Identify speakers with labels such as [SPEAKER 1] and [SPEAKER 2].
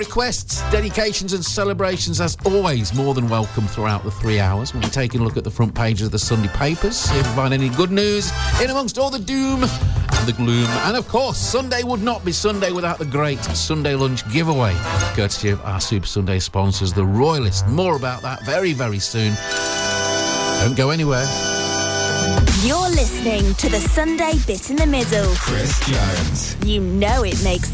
[SPEAKER 1] Requests, dedications and celebrations, as always, more than welcome throughout the 3 hours. We'll be taking a look at the front pages of the Sunday papers, see if we find any good news in amongst all the doom and the gloom. And of course, Sunday would not be Sunday without the great Sunday Lunch giveaway, courtesy of our Super Sunday sponsors, the Royalist. More about that very, very soon. Don't go anywhere.
[SPEAKER 2] You're listening to the Sunday Bit in the Middle.
[SPEAKER 3] Chris Jones.
[SPEAKER 2] You know it makes